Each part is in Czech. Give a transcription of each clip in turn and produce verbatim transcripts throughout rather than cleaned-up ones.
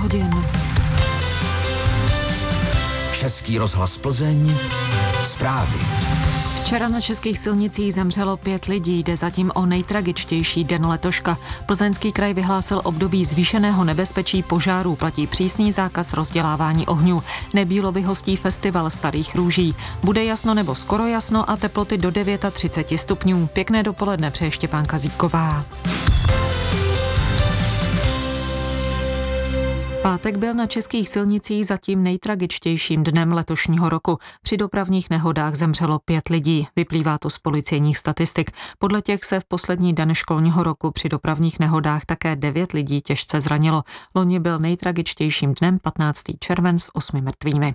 hodin. Český rozhlas Plzeň. Zprávy. Včera na českých silnicích zemřelo pět lidí, jde zatím o nejtragičtější den letoška. Plzeňský kraj vyhlásil období zvýšeného nebezpečí požárů, platí přísný zákaz rozdělávání ohňů. Nebýlo vyhostí festival Starých růží. Bude jasno nebo skoro jasno a teploty do třicet devět stupňů. Pěkné dopoledne přeje Štěpán Kazíková. Pátek byl na českých silnicích zatím nejtragičtějším dnem letošního roku. Při dopravních nehodách zemřelo pět lidí. Vyplývá to z policejních statistik. Podle těch se v poslední den školního roku při dopravních nehodách také devět lidí těžce zranilo. Loni byl nejtragičtějším dnem patnáctého července s osmi mrtvými.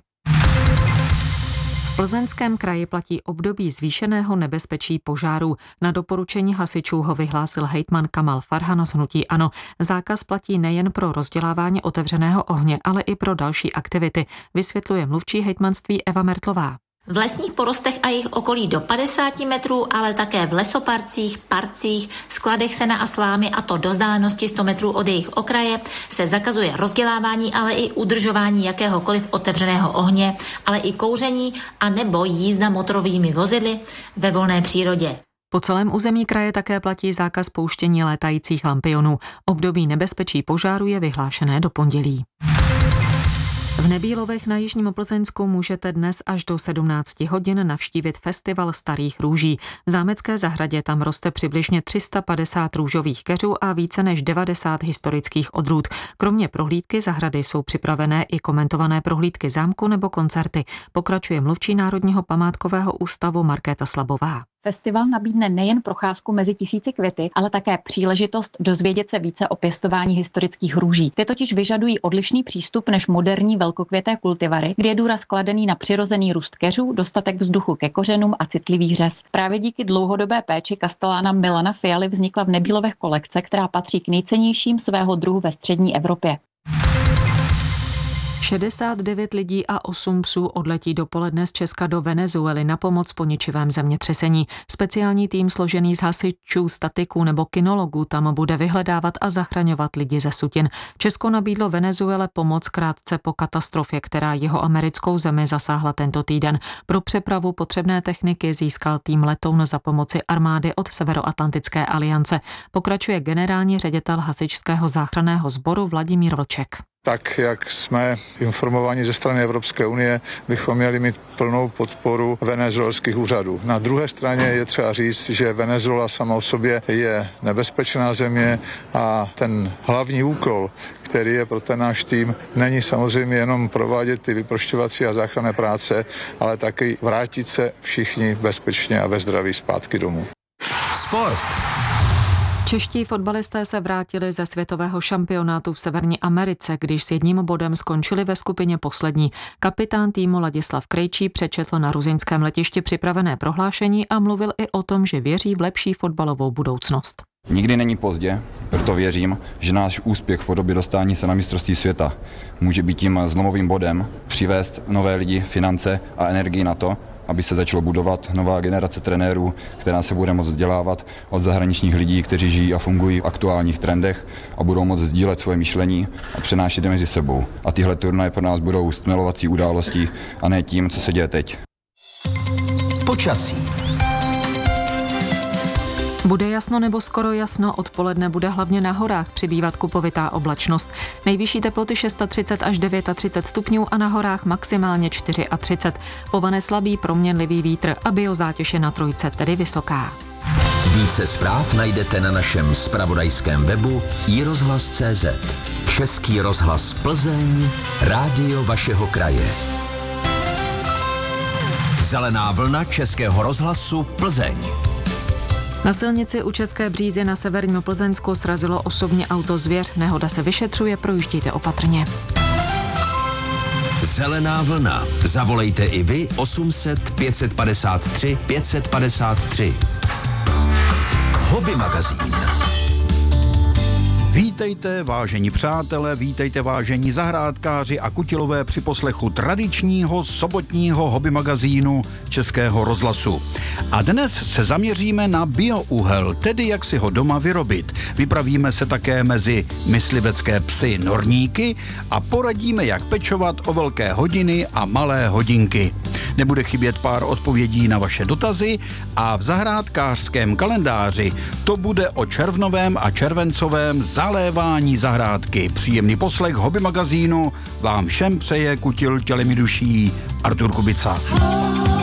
V Plzeňském kraji platí období zvýšeného nebezpečí požárů. Na doporučení hasičů ho vyhlásil hejtman Kamal Farhan z hnutí ANO. Zákaz platí nejen pro rozdělávání otevřeného ohně, ale i pro další aktivity, vysvětluje mluvčí hejtmanství Eva Mertlová. V lesních porostech a jejich okolí do padesáti metrů, ale také v lesoparcích, parcích, skladech sena a slámy, a to do vzdálenosti sto metrů od jejich okraje, se zakazuje rozdělávání, ale i udržování jakéhokoliv otevřeného ohně, ale i kouření a nebo jízda motorovými vozidly ve volné přírodě. Po celém území kraje také platí zákaz pouštění létajících lampionů. Období nebezpečí požáru je vyhlášené do pondělí. V Nebílovech na Jižním Plzeňsku můžete dnes až do sedmnácti hodin navštívit festival Starých růží. V zámecké zahradě tam roste přibližně tři sta padesát růžových keřů a více než devadesát historických odrůd. Kromě prohlídky zahrady jsou připravené i komentované prohlídky zámku nebo koncerty. Pokračuje mluvčí Národního památkového ústavu Markéta Slabová. Festival nabídne nejen procházku mezi tisíci květy, ale také příležitost dozvědět se více o pěstování historických růží. Ty totiž vyžadují odlišný přístup než moderní velkokvěté kultivary, kde je důraz kladený na přirozený růst keřů, dostatek vzduchu ke kořenům a citlivý řez. Právě díky dlouhodobé péči kastelána Milana Fialy vznikla v Nebílovech kolekce, která patří k nejcennějším svého druhu ve střední Evropě. šedesát devět lidí a osm psů odletí dopoledne z Česka do Venezuely na pomoc po ničivém zemětřesení. Speciální tým složený z hasičů, statiků nebo kynologů tam bude vyhledávat a zachraňovat lidi ze sutin. Česko nabídlo Venezuele pomoc krátce po katastrofě, která jeho americkou zemi zasáhla tento týden. Pro přepravu potřebné techniky získal tým letoun za pomoci armády od Severoatlantické aliance. Pokračuje generální ředitel hasičského záchranného sboru Vladimír Vlček. Tak, jak jsme informováni ze strany Evropské unie, bychom měli mít plnou podporu venezuelských úřadů. Na druhé straně je třeba říct, že Venezuela sama o sobě je nebezpečná země a ten hlavní úkol, který je pro ten náš tým, není samozřejmě jenom provádět ty vyprošťovací a záchranné práce, ale taky vrátit se všichni bezpečně a ve zdraví zpátky domů. Sport. Čeští fotbalisté se vrátili ze světového šampionátu v Severní Americe, když s jedním bodem skončili ve skupině poslední. Kapitán týmu Ladislav Krejčí přečetl na ruzyňském letišti připravené prohlášení a mluvil i o tom, že věří v lepší fotbalovou budoucnost. Nikdy není pozdě, proto věřím, že náš úspěch v podobě dostání se na mistrovství světa může být tím zlomovým bodem, přivést nové lidi, finance a energii na to, aby se začalo budovat nová generace trenérů, která se bude moct vzdělávat od zahraničních lidí, kteří žijí a fungují v aktuálních trendech a budou moct sdílet svoje myšlení a přenášet je mezi sebou. A tyhle turnaje pro nás budou stmelovací událostí a ne tím, co se děje teď. Počasí. Bude jasno nebo skoro jasno, odpoledne bude hlavně na horách přibývat kupovitá oblačnost. Nejvyšší teploty třicet šest až třicet devět stupňů a na horách maximálně třicet čtyři. Povane slabý proměnlivý vítr a biozátěž je na trojce, tedy vysoká. Více zpráv najdete na našem zpravodajském webu i rozhlas tečka cé zet. Český rozhlas Plzeň, rádio vašeho kraje. Zelená vlna Českého rozhlasu Plzeň. Na silnici u České Břízy na severním Plzeňsku srazilo osobní auto zvěř. Nehoda se vyšetřuje, projíždějte opatrně. Zelená vlna. Zavolejte i vy osm set pět set padesát tři pět set padesát tři. Hobby magazín. Vítejte, vážení přátelé, vítejte, vážení zahrádkáři a kutilové při poslechu tradičního sobotního hobby magazínu Českého rozhlasu. A dnes se zaměříme na biouhel, tedy jak si ho doma vyrobit. Vypravíme se také mezi myslivecké psy norníky a poradíme, jak pečovat o velké hodiny a malé hodinky. Nebude chybět pár odpovědí na vaše dotazy a v zahrádkářském kalendáři to bude o červnovém a červencovém zalévání zahrádky. Příjemný poslech hobby magazínu vám všem přeje kutil tělemi duší Artur Kubica.